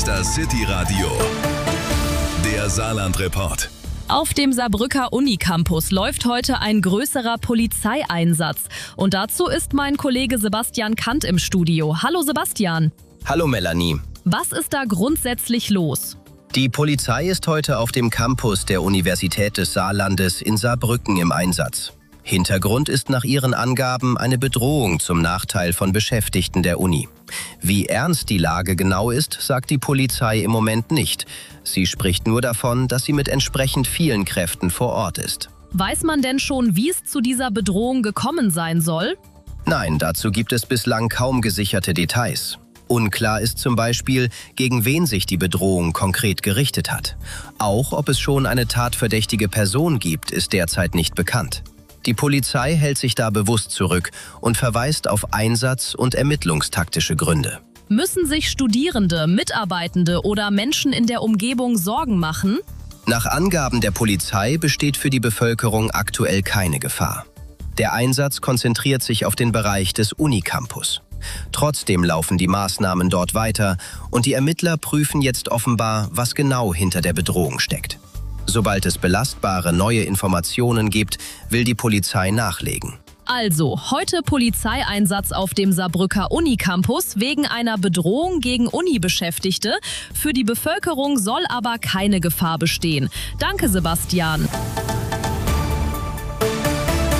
ist das City-Radio, der Saarland-Report. Auf dem Saarbrücker Unicampus läuft heute ein größerer Polizeieinsatz. Und dazu ist mein Kollege Sebastian Kant im Studio. Hallo Sebastian. Hallo Melanie. Was ist da grundsätzlich los? Die Polizei ist heute auf dem Campus der Universität des Saarlandes in Saarbrücken im Einsatz. Hintergrund ist nach ihren Angaben eine Bedrohung zum Nachteil von Beschäftigten der Uni. Wie ernst die Lage genau ist, sagt die Polizei im Moment nicht. Sie spricht nur davon, dass sie mit entsprechend vielen Kräften vor Ort ist. Weiß man denn schon, wie es zu dieser Bedrohung gekommen sein soll? Nein, dazu gibt es bislang kaum gesicherte Details. Unklar ist zum Beispiel, gegen wen sich die Bedrohung konkret gerichtet hat. Auch ob es schon eine tatverdächtige Person gibt, ist derzeit nicht bekannt. Die Polizei hält sich da bewusst zurück und verweist auf Einsatz- und ermittlungstaktische Gründe. Müssen sich Studierende, Mitarbeitende oder Menschen in der Umgebung Sorgen machen? Nach Angaben der Polizei besteht für die Bevölkerung aktuell keine Gefahr. Der Einsatz konzentriert sich auf den Bereich des Unicampus. Trotzdem laufen die Maßnahmen dort weiter und die Ermittler prüfen jetzt offenbar, was genau hinter der Bedrohung steckt. Sobald es belastbare neue Informationen gibt, will die Polizei nachlegen. Also, heute Polizeieinsatz auf dem Saarbrücker Unicampus wegen einer Bedrohung gegen Uni-Beschäftigte. Für die Bevölkerung soll aber keine Gefahr bestehen. Danke, Sebastian.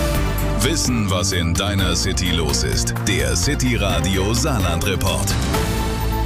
Wissen, was in deiner City los ist. Der City-Radio Saarland-Report.